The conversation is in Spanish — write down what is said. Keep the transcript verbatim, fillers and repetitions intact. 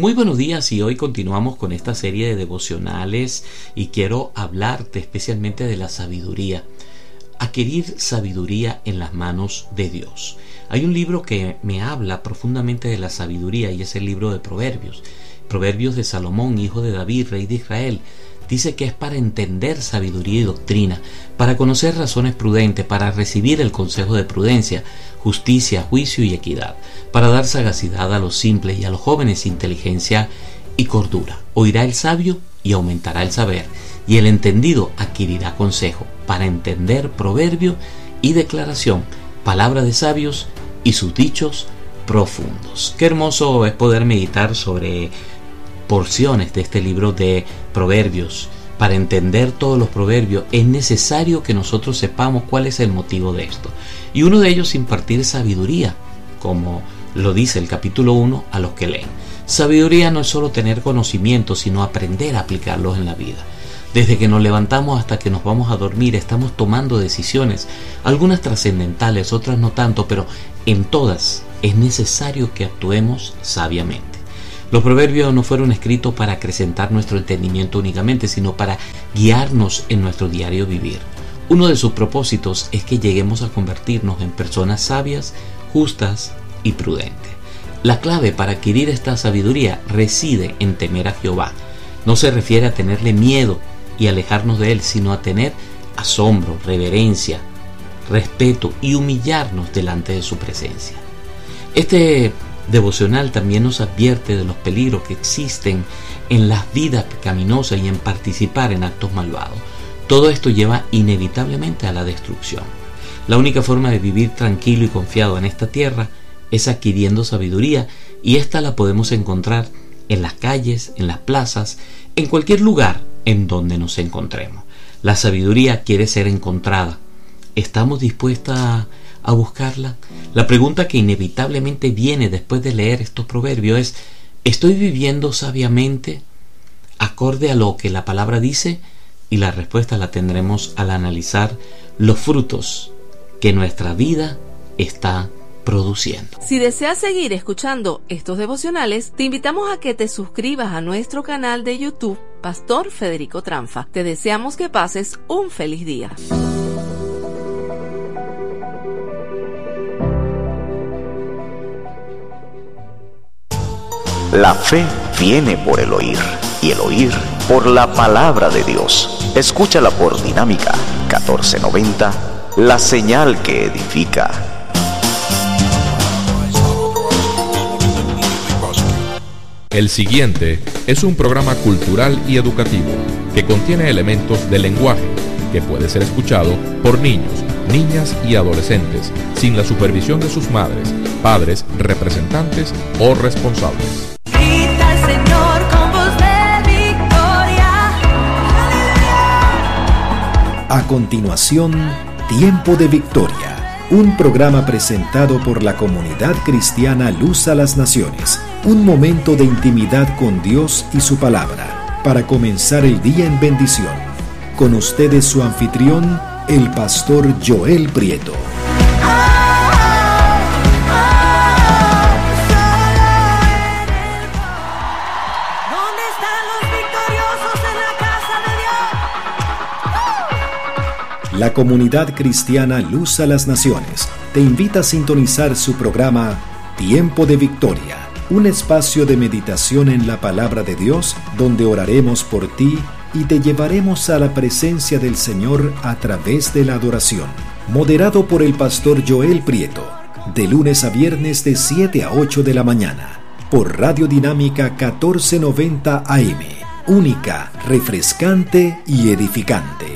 Muy buenos días, y hoy continuamos con esta serie de devocionales y quiero hablarte especialmente de la sabiduría. Adquirir sabiduría en las manos de Dios. Hay un libro que me habla profundamente de la sabiduría y es el libro de Proverbios. Proverbios de Salomón, hijo de David, rey de Israel. Dice que es para entender sabiduría y doctrina, para conocer razones prudentes, para recibir el consejo de prudencia, justicia, juicio y equidad, para dar sagacidad a los simples y a los jóvenes inteligencia y cordura. Oirá el sabio y aumentará el saber, y el entendido adquirirá consejo, para entender proverbio y declaración, palabra de sabios y sus dichos profundos. Qué hermoso es poder meditar sobre porciones de este libro de Proverbios. Para entender todos los proverbios es necesario que nosotros sepamos cuál es el motivo de esto. Y uno de ellos, impartir sabiduría, como lo dice el capítulo uno a los que leen. Sabiduría no es solo tener conocimiento, sino aprender a aplicarlos en la vida. Desde que nos levantamos hasta que nos vamos a dormir, estamos tomando decisiones, algunas trascendentales, otras no tanto, pero en todas es necesario que actuemos sabiamente. Los proverbios no fueron escritos para acrecentar nuestro entendimiento únicamente, sino para guiarnos en nuestro diario vivir. Uno de sus propósitos es que lleguemos a convertirnos en personas sabias, justas y prudentes. La clave para adquirir esta sabiduría reside en temer a Jehová. No se refiere a tenerle miedo y alejarnos de él, sino a tener asombro, reverencia, respeto y humillarnos delante de su presencia. Este devocional también nos advierte de los peligros que existen en las vidas pecaminosas y en participar en actos malvados. Todo esto lleva inevitablemente a la destrucción. La única forma de vivir tranquilo y confiado en esta tierra es adquiriendo sabiduría, y esta la podemos encontrar en las calles, en las plazas, en cualquier lugar en donde nos encontremos. La sabiduría quiere ser encontrada. ¿Estamos dispuestas a a buscarla? La pregunta que inevitablemente viene después de leer estos proverbios es: ¿estoy viviendo sabiamente acorde a lo que la palabra dice? Y la respuesta la tendremos al analizar los frutos que nuestra vida está produciendo. Si deseas seguir escuchando estos devocionales, te invitamos a que te suscribas a nuestro canal de YouTube, Pastor Federico Tranfa. Te deseamos que pases un feliz día. La fe viene por el oír, y el oír por la palabra de Dios. Escúchala por Dinámica catorce noventa, la señal que edifica. El siguiente es un programa cultural y educativo que contiene elementos de lenguaje que puede ser escuchado por niños, niñas y adolescentes sin la supervisión de sus madres, padres, representantes o responsables. Grita al Señor con voz de victoria. A continuación, Tiempo de Victoria, un programa presentado por la comunidad cristiana Luz a las Naciones, un momento de intimidad con Dios y su palabra, para comenzar el día en bendición. Con ustedes su anfitrión, el pastor Joel Prieto. La comunidad cristiana Luz a las Naciones te invita a sintonizar su programa Tiempo de Victoria, un espacio de meditación en la palabra de Dios donde oraremos por ti y te llevaremos a la presencia del Señor a través de la adoración. Moderado por el pastor Joel Prieto, de lunes a viernes de siete a ocho de la mañana, por Radio Dinámica catorce noventa A M, única, refrescante y edificante.